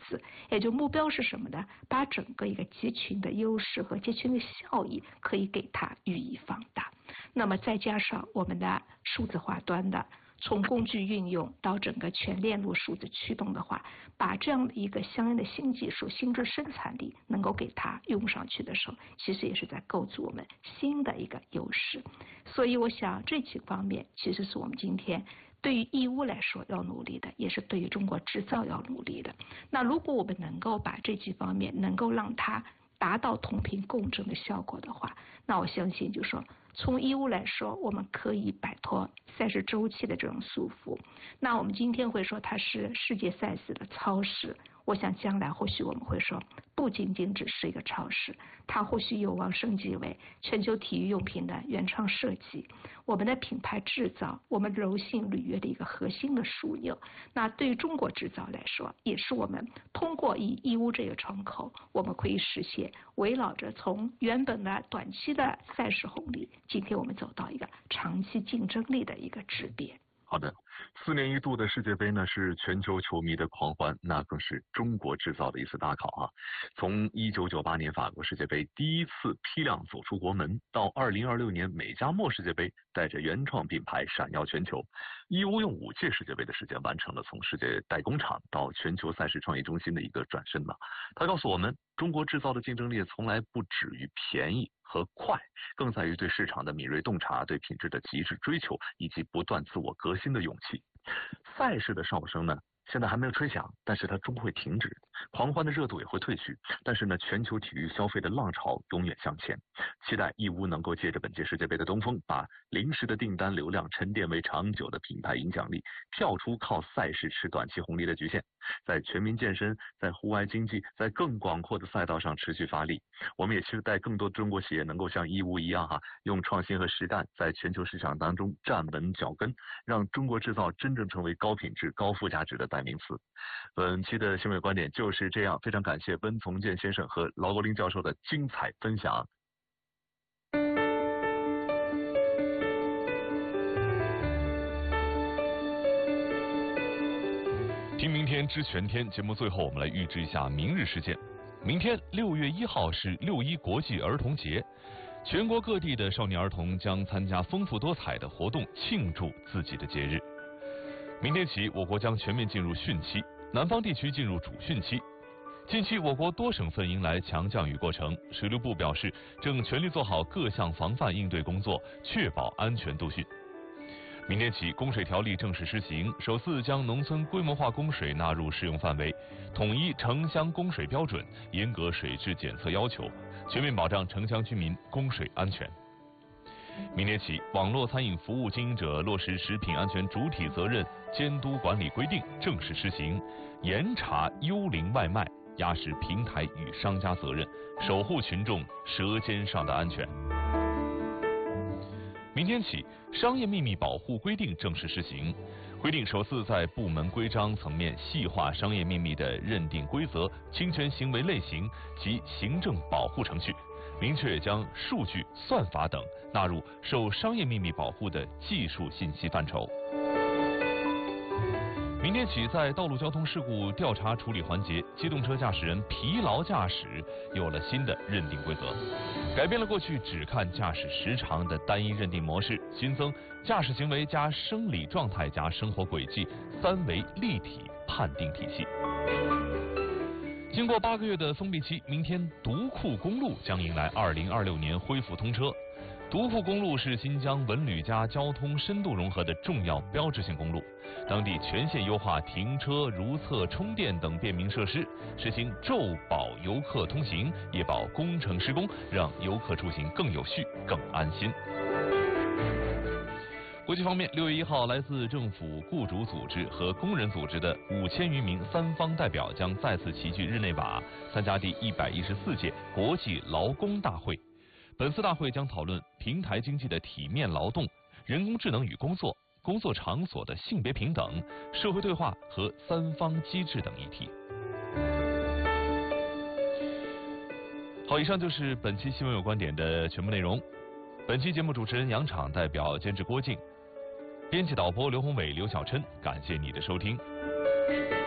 子，也就目标是什么呢？把整个一个集群的优势和集群的效益可以给它予以放大。那么再加上我们的数字化端的，从工具运用到整个全链路数字驱动的话，把这样的一个相应的新技术、新质生产力能够给它用上去的时候，其实也是在构筑我们新的一个优势。所以我想这几方面其实是我们今天对于义乌来说要努力的，也是对于中国制造要努力的。那如果我们能够把这几方面能够让它达到同频共振的效果的话，那我相信就是说从义乌来说，我们可以摆脱赛事周期的这种束缚。那我们今天会说它是世界赛事的超市，我想将来或许我们会说不仅仅只是一个超市，它或许有望升级为全球体育用品的原创设计，我们的品牌制造，我们柔性履约的一个核心的枢纽。那对于中国制造来说，也是我们通过义乌这个窗口，我们可以实现围绕着从原本的短期的赛事红利，今天我们走到一个长期竞争力的一个质变。 好的，4年一度的世界杯呢，是全球球迷的狂欢，那更是中国制造的一次大考啊！从1998年法国世界杯第一次批量走出国门，到2026年美加墨世界杯带着原创品牌闪耀全球，义乌用5届世界杯的时间完成了从世界代工厂到全球赛事创业中心的一个转身呢。他告诉我们，中国制造的竞争力从来不止于便宜和快，更在于对市场的敏锐洞察、对品质的极致追求，以及不断自我革新的勇气。赛事的哨声呢，现在还没有吹响，但是它终会停止，狂欢的热度也会退去。但是呢，全球体育消费的浪潮永远向前。期待义乌能够借着本届世界杯的东风，把临时的订单流量沉淀为长久的品牌影响力，跳出靠赛事吃短期红利的局限，在全民健身、在户外经济、在更广阔的赛道上持续发力。我们也期待更多中国企业能够像义乌一样用创新和实干在全球市场当中站稳脚跟，让中国制造真正成为高品质、高附加值的代名词。本期的新闻观点就是这样，非常感谢温从建先生和劳国林教授的精彩分享。 听明天知全天节目最后，我们来预知一下明日事件。明天6月1号是6·1国际儿童节，全国各地的少年儿童将参加丰富多彩的活动，庆祝自己的节日。明天起，我国将全面进入汛期，南方地区进入主汛期。近期，我国多省份迎来强降雨过程，水利部表示正全力做好各项防范应对工作，确保安全度汛。明天起，供水条例正式施行，首次将农村规模化供水纳入适用范围，统一城乡供水标准，严格水质检测要求，全面保障城乡居民供水安全。明天起，网络餐饮服务经营者落实食品安全主体责任监督管理规定正式施行，严查幽灵外卖，压实平台与商家责任，守护群众舌尖上的安全。明天起，商业秘密保护规定正式施行，规定首次在部门规章层面细化商业秘密的认定规则、侵权行为类型及行政保护程序，明确将数据、算法等纳入受商业秘密保护的技术信息范畴。明天起，在道路交通事故调查处理环节，机动车驾驶人疲劳驾驶有了新的认定规则，改变了过去只看驾驶时长的单一认定模式，新增驾驶行为加生理状态加生活轨迹3维立体判定体系。经过8个月的封闭期，明天独库公路将迎来2026年恢复通车。独库公路是新疆文旅加交通深度融合的重要标志性公路，当地全线优化停车、如厕、充电等便民设施，实行昼保游客通行，夜保工程施工，让游客出行更有序、更安心。国际方面，6月1号，来自政府、雇主组织和工人组织的5000余名三方代表将再次齐聚日内瓦，参加第114届国际劳工大会。本次大会将讨论平台经济的体面劳动、人工智能与工作、工作场所的性别平等、社会对话和三方机制等议题。好，以上就是本期新闻有观点的全部内容。本期节目主持人杨昶，代表监制郭靖，编辑导播刘宏伟、刘小琛，感谢你的收听。